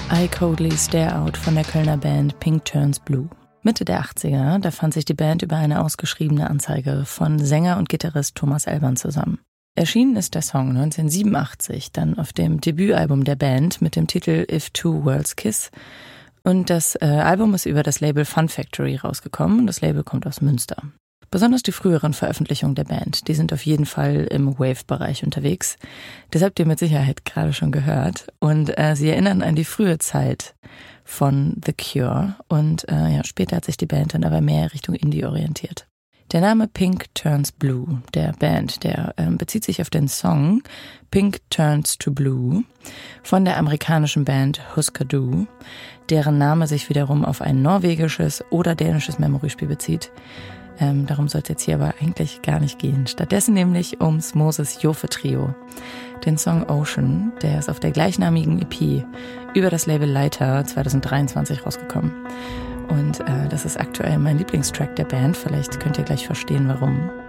I Coldly Stare Out von der Kölner Band Pink Turns Blue. Mitte der 80er, da fand sich die Band über eine ausgeschriebene Anzeige von Sänger und Gitarrist Thomas Elbern zusammen. Erschienen ist der Song 1987 dann auf dem Debütalbum der Band mit dem Titel If Two Worlds Kiss. Und das Album ist über das Label Fun Factory rausgekommen. Das Label kommt aus Münster. Besonders die früheren Veröffentlichungen der Band, die sind auf jeden Fall im Wave-Bereich unterwegs. Das habt ihr mit Sicherheit gerade schon gehört. Und sie erinnern an die frühe Zeit von The Cure. Und später hat sich die Band dann aber mehr Richtung Indie orientiert. Der Name Pink Turns Blue der Band, der bezieht sich auf den Song Pink Turns to Blue von der amerikanischen Band Husker Du, deren Name sich wiederum auf ein norwegisches oder dänisches Memory-Spiel bezieht. Darum soll es jetzt hier aber eigentlich gar nicht gehen. Stattdessen nämlich ums Moses-Jofe-Trio. Den Song Ocean, der ist auf der gleichnamigen EP über das Label Leiter 2023 rausgekommen. Und das ist aktuell mein Lieblingstrack der Band. Vielleicht könnt ihr gleich verstehen, warum.